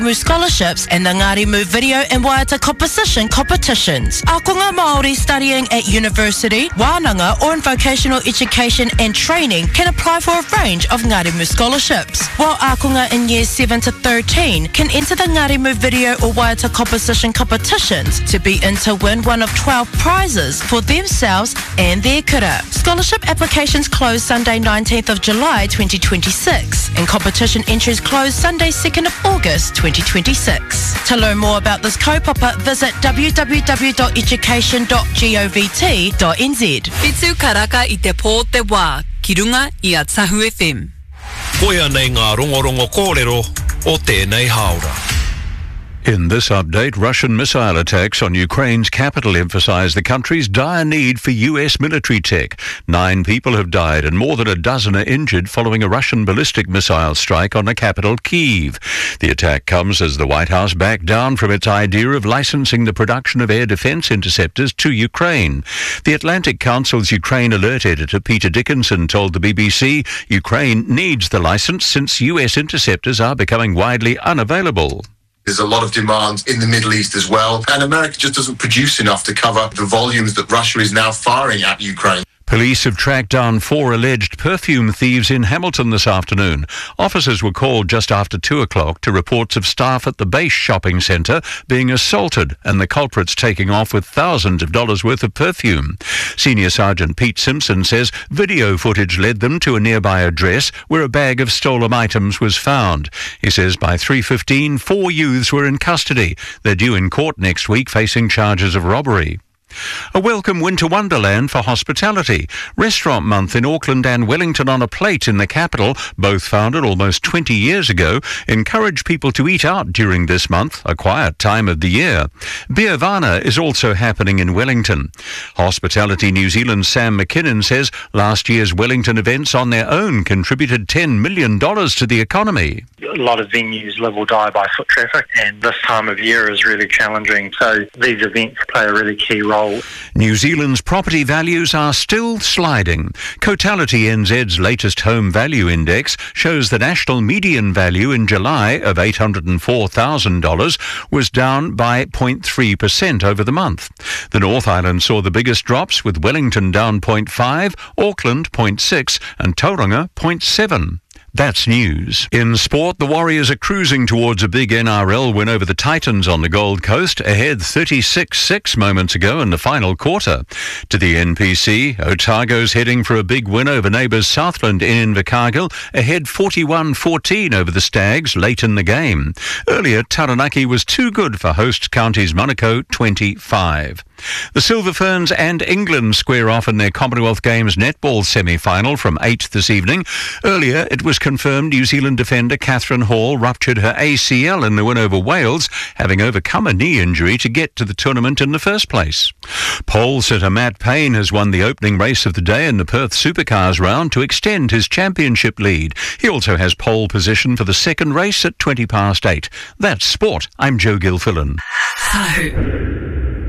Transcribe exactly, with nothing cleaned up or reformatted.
Mu scholarships and the Ngāti Mu video and waiata composition competitions. Akonga Māori studying at university, wānanga or in vocational education and training can apply for a range of Ngāti Mu scholarships, while akonga in years seven to thirteen can enter the Ngāti Mu video or waiata composition competitions to be in to win one of twelve prizes for themselves and their kura. Scholarship applications close Sunday nineteenth of July twenty twenty-six and competition entries close Sunday second of August twenty twenty-six. To learn more about this kaupapa, visit w w w dot education dot govt dot n z. Pitu karaka I te pō te wā, ki runga I a Tahu F M. Koia nei ngā rongorongo kōrero o tēnei haora. In this update, Russian missile attacks on Ukraine's capital emphasize the country's dire need for U S military tech. Nine people have died and more than a dozen are injured following a Russian ballistic missile strike on the capital, Kyiv. The attack comes as the White House backed down from its idea of licensing the production of air defense interceptors to Ukraine. The Atlantic Council's Ukraine alert editor, Peter Dickinson, told the B B C Ukraine needs the license since U S interceptors are becoming widely unavailable. There's a lot of demand in the Middle East as well, and America just doesn't produce enough to cover the volumes that Russia is now firing at Ukraine. Police have tracked down four alleged perfume thieves in Hamilton this afternoon. Officers were called just after two o'clock to reports of staff at the Base shopping centre being assaulted and the culprits taking off with thousands of dollars worth of perfume. Senior Sergeant Pete Simpson says video footage led them to a nearby address where a bag of stolen items was found. He says by three fifteen, four youths were in custody. They're due in court next week facing charges of robbery. A welcome winter wonderland for hospitality. Restaurant Month in Auckland and Wellington on a Plate in the capital, both founded almost twenty years ago, encourage people to eat out during this month, a quiet time of the year. Beervana is also happening in Wellington. Hospitality New Zealand's Sam McKinnon says last year's Wellington events on their own contributed ten million dollars to the economy. A lot of venues live or die by foot traffic, and this time of year is really challenging, so these events play a really key role. New Zealand's property values are still sliding. Cotality N Z's latest home value index shows the national median value in July of eight hundred four thousand dollars was down by zero point three percent over the month. The North Island saw the biggest drops, with Wellington down zero point five, Auckland zero point six and Tauranga zero point seven. That's news. In sport, the Warriors are cruising towards a big N R L win over the Titans on the Gold Coast, ahead thirty-six six moments ago in the final quarter. To the N P C, Otago's heading for a big win over neighbours Southland in Invercargill, ahead forty-one fourteen over the Stags late in the game. Earlier, Taranaki was too good for host counties Manukau twenty-five. The Silver Ferns and England square off in their Commonwealth Games netball semi-final from eight this evening. Earlier, it was confirmed New Zealand defender Catherine Hall ruptured her A C L in the win over Wales, having overcome a knee injury to get to the tournament in the first place. Pole sitter Matt Payne has won the opening race of the day in the Perth Supercars round to extend his championship lead. He also has pole position for the second race at twenty past eight. That's sport. I'm Joe Gilfillan. So.